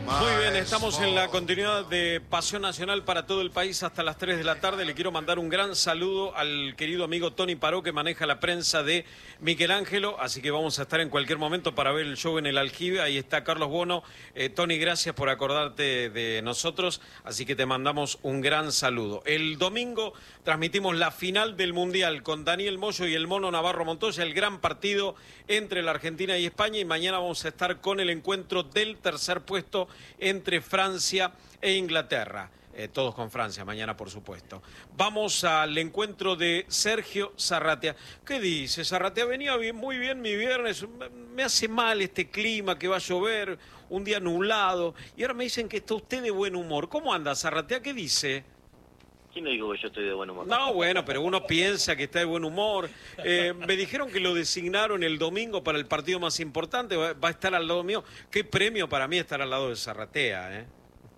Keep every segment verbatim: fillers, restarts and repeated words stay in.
Muy bien, estamos en la continuidad de Pasión Nacional para todo el país hasta las tres de la tarde. Le quiero mandar un gran saludo al querido amigo Tony Paró, que maneja la prensa de Michelangelo, así que vamos a estar en cualquier momento para ver el show en el Aljibe. Ahí está Carlos Bono. Eh, Tony, gracias por acordarte de nosotros, así que te mandamos un gran saludo. El domingo transmitimos la final del Mundial con Daniel Moyo y el Mono Navarro Montoya, el gran partido entre la Argentina y España, y mañana vamos a estar con el encuentro del tercer puesto entre Francia e Inglaterra. Eh, todos con Francia, mañana por supuesto. Vamos al encuentro de Sergio Zarratea. ¿Qué dice Zarratea? Venía bien, muy bien mi viernes, me hace mal este clima, que va a llover, un día nublado, y ahora me dicen que está usted de buen humor. ¿Cómo anda Zarratea? ¿Qué dice? ¿Quién le dijo que yo estoy de buen humor? No, bueno, pero uno piensa que está de buen humor. Eh, me dijeron que lo designaron el domingo para el partido más importante, va, va a estar al lado mío. Qué premio para mí estar al lado de Zarratea, ¿eh?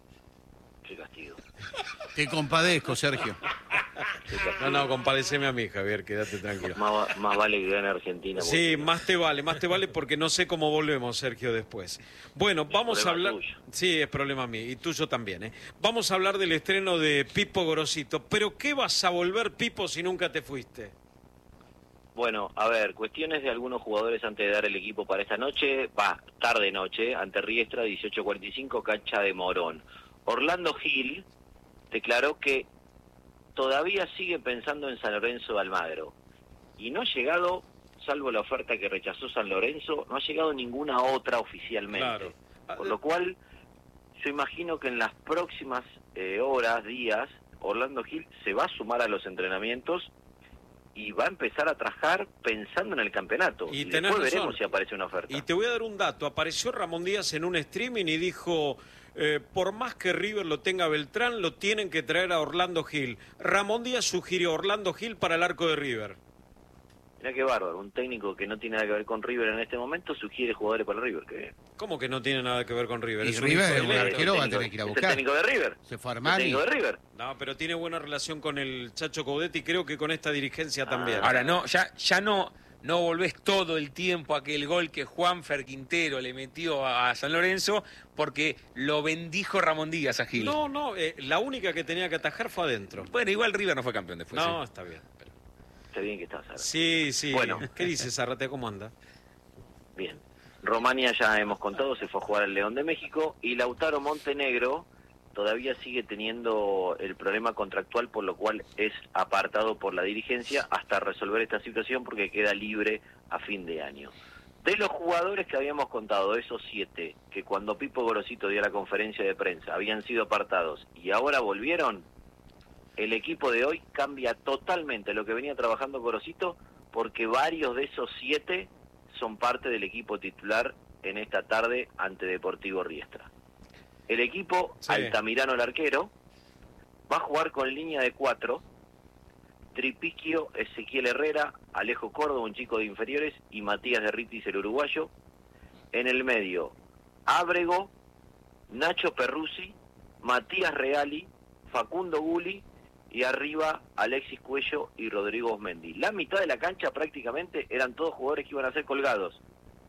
Qué castigo. Te compadezco, Sergio. No, no, compadéceme a mí, Javier, quédate tranquilo. Más, más vale que gane Argentina. Sí, porque... más te vale, más te vale porque no sé cómo volvemos, Sergio, después. Bueno, vamos a hablar... Tuyo. Sí, es problema mío, y tuyo también, ¿eh? Vamos a hablar del estreno de Pipo Gorosito. ¿Pero qué vas a volver, Pipo, si nunca te fuiste? Bueno, a ver, cuestiones de algunos jugadores antes de dar el equipo para esta noche. Va, tarde-noche, ante Riestra, dieciocho cuarenta y cinco, cancha de Morón. Orlando Gil declaró que todavía sigue pensando en San Lorenzo de Almagro. Y no ha llegado, salvo la oferta que rechazó San Lorenzo, no ha llegado ninguna otra oficialmente. Claro. Por lo cual, yo imagino que en las próximas eh, horas, días, Orlando Gil se va a sumar a los entrenamientos y va a empezar a trabajar pensando en el campeonato. Y, y tenés después razón. veremos si aparece una oferta. Y te voy a dar un dato. Apareció Ramón Díaz en un streaming y dijo... Eh, por más que River lo tenga Beltrán, lo tienen que traer a Orlando Gil. Ramón Díaz sugirió a Orlando Gil para el arco de River. Mirá qué bárbaro, un técnico que no tiene nada que ver con River en este momento sugiere jugadores para River. Qué bien. ¿Cómo que no tiene nada que ver con River? Y Es River, un un hijo de arquero, Leto. va a tener que ir a ¿Es buscar. el técnico de River? Se fue ¿El Armani. técnico de River? No, pero tiene buena relación con el Chacho Coudet y creo que con esta dirigencia Ah. también. Ahora, no, ya, ya no, no volvés todo el tiempo a aquel gol que Juanfer Quintero le metió a, a San Lorenzo porque lo bendijo Ramón Díaz a Gil. No, no, eh, la única que tenía que atajar fue adentro. Bueno, igual River no fue campeón después. No, ¿eh? está bien. pero- Está bien que estás ahora. Sí, sí. Bueno. ¿Qué dice Zarratea? ¿Cómo anda? Bien. Romania ya hemos contado, se fue a jugar al León de México y Lautaro Montenegro todavía sigue teniendo el problema contractual, por lo cual es apartado por la dirigencia hasta resolver esta situación porque queda libre a fin de año. De los jugadores que habíamos contado, esos siete, que cuando Pipo Gorosito dio la conferencia de prensa habían sido apartados y ahora volvieron, el equipo de hoy cambia totalmente lo que venía trabajando Gorosito porque varios de esos siete son parte del equipo titular en esta tarde ante Deportivo Riestra. El equipo, Sí. Altamirano el arquero, va a jugar con línea de cuatro, Tripiquio, Ezequiel Herrera, Alejo Córdoba, un chico de inferiores, y Matías de Ritis, el uruguayo. En el medio, Ábrego, Nacho Perruzzi, Matías Reali, Facundo Guli, y arriba Alexis Cuello y Rodrigo Osmendi. La mitad de la cancha prácticamente eran todos jugadores que iban a ser colgados.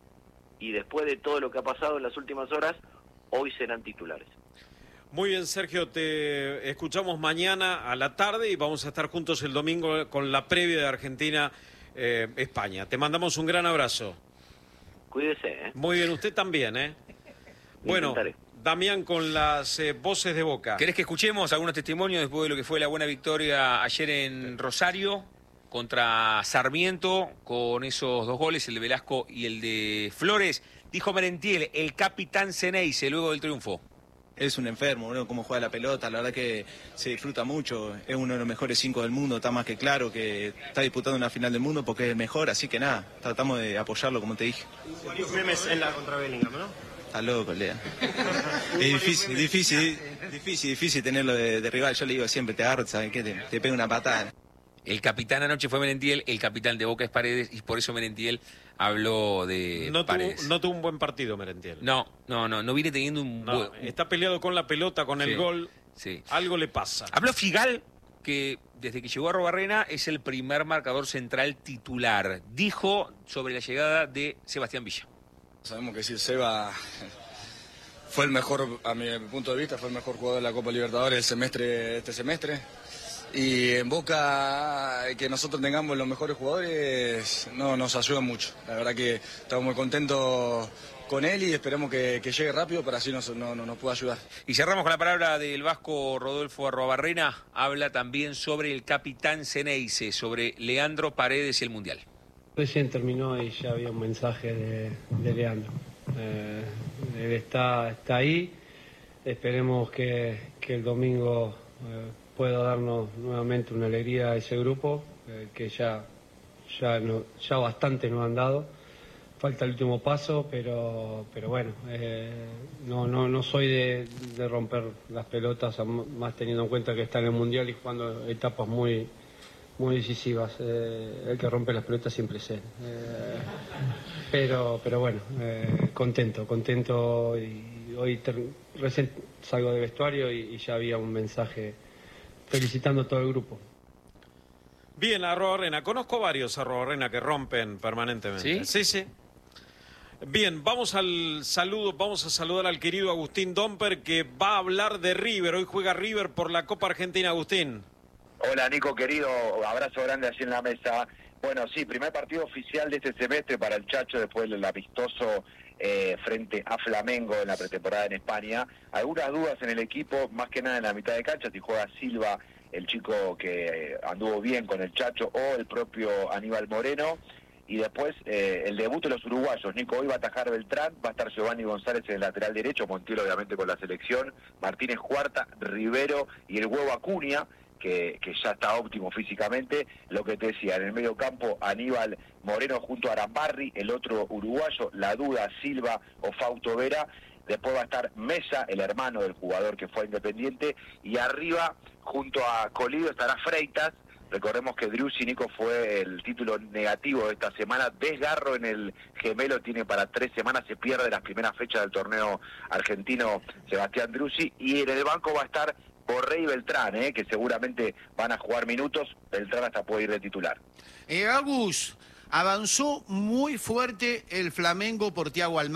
Y después de todo lo que ha pasado en las últimas horas, hoy serán titulares. Muy bien, Sergio, te escuchamos mañana a la tarde y vamos a estar juntos el domingo con la previa de Argentina-España. Te mandamos un gran abrazo. Cuídese, ¿eh? Muy bien, usted también, ¿eh? Bueno, Intentaré. Damián con las eh, voces de Boca. ¿Querés que escuchemos algunos testimonios después de lo que fue la buena victoria ayer en Rosario contra Sarmiento con esos dos goles, el de Velasco y el de Flores? Dijo Merentiel, el capitán Ceneice, luego del triunfo. Es un enfermo, ¿no? Cómo juega la pelota, la verdad que se disfruta mucho, es uno de los mejores cinco del mundo, está más que claro que está disputando una final del mundo porque es el mejor, así que nada, tratamos de apoyarlo como te dije. Memes en la contra Bellingham, ¿no? Está loco, Lea. Es difícil, difícil, difícil, difícil tenerlo de, de rival, yo le digo siempre, te agarro, ¿sabes qué? Te, te pega una patada. El capitán anoche fue Merentiel, el capitán de Boca es Paredes, y por eso Merentiel habló de No tuvo, Paredes. no tuvo un buen partido, Merentiel. No, no, no, no viene teniendo un No, buen... está peleado con la pelota, con Sí, el gol. sí. Algo le pasa. Habló Figal, que desde que llegó a Arrobarrena es el primer marcador central titular. Dijo sobre la llegada de Sebastián Villa. Sabemos que si el Seba fue el mejor, a mi punto de vista, fue el mejor jugador de la Copa Libertadores el semestre, este semestre. Y en Boca, que nosotros tengamos los mejores jugadores, no nos ayuda mucho. La verdad que estamos muy contentos con él y esperemos que, que llegue rápido para así nos, no, no, nos pueda ayudar. Y cerramos con la palabra del vasco Rodolfo Arruabarrena. Habla también sobre el capitán Ceneice, sobre Leandro Paredes y el Mundial. Recién terminó y ya había un mensaje de, de Leandro. Eh, él está, está ahí. Esperemos que, que el domingo eh, pueda darnos nuevamente una alegría a ese grupo, eh, que ya, ya, no, ya bastante nos han dado. Falta el último paso, pero, pero bueno, eh, no, no, no soy de, de romper las pelotas, más teniendo en cuenta que está en el Mundial y jugando etapas muy, muy decisivas. Eh, el que rompe las pelotas siempre es él. Eh, pero, pero bueno, eh, contento, contento. Y hoy ter, recién salgo del vestuario y, y ya había un mensaje felicitando a todo el grupo. Bien, Arruabarrena. Conozco varios Arruabarrena que rompen permanentemente. ¿Sí? Sí, sí. Bien, vamos al saludo, vamos a saludar al querido Agustín Domper, que va a hablar de River. Hoy juega River por la Copa Argentina, Agustín. Hola Nico, querido, abrazo grande allí en la mesa. Bueno, sí, primer partido oficial de este semestre para el Chacho después del amistoso eh, frente a Flamengo en la pretemporada en España. Algunas dudas en el equipo, más que nada en la mitad de cancha, si juega Silva, el chico que anduvo bien con el Chacho, o el propio Aníbal Moreno. Y después eh, el debut de los uruguayos. Nico, hoy va a atajar Beltrán, va a estar Giovanni González en el lateral derecho, Montiel obviamente con la selección, Martínez Cuarta, Rivero y el huevo Acuña, que, que ya está óptimo físicamente. Lo que te decía, en el medio campo Aníbal Moreno junto a Arambarri, el otro uruguayo, la duda Silva o Fausto Vera. Después va a estar Mesa, el hermano del jugador que fue a Independiente, y arriba junto a Colido estará Freitas. Recordemos que Driussi, Nico, fue el título negativo de esta semana. Desgarro en el gemelo, tiene para tres semanas, se pierde las primeras fechas del torneo argentino Sebastián Driussi. Y en el banco va a estar Borré y Beltrán, ¿eh? que seguramente van a jugar minutos. Beltrán hasta puede ir de titular. Eh, Agus, avanzó muy fuerte el Flamengo por Thiago Almada.